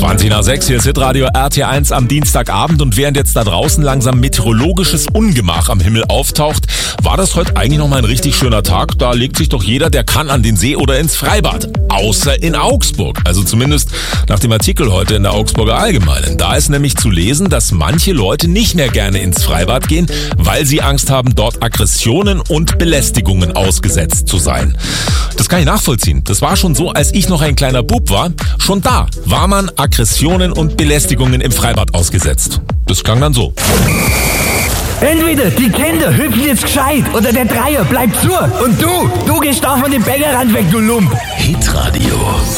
20:06, hier ist Hitradio RT1 am Dienstagabend und während jetzt da draußen langsam meteorologisches Ungemach am Himmel auftaucht, war das heute eigentlich nochmal ein richtig schöner Tag. Da legt sich doch jeder, der kann, an den See oder ins Freibad. Außer in Augsburg. Also zumindest nach dem Artikel heute in der Augsburger Allgemeinen. Da ist nämlich zu lesen, dass manche Leute nicht mehr gerne ins Freibad gehen, weil sie Angst haben, dort Aggressionen und Belästigungen ausgesetzt zu sein. Das kann ich nachvollziehen. Das war schon so, als ich noch ein kleiner Bub war. Schon da war man Aggressionen und Belästigungen im Freibad ausgesetzt. Das klang dann so. Entweder die Kinder hüpfen jetzt gescheit oder der Dreier bleibt zu. Und du gehst da von dem Bäckerrand weg, du Lump. Hitradio.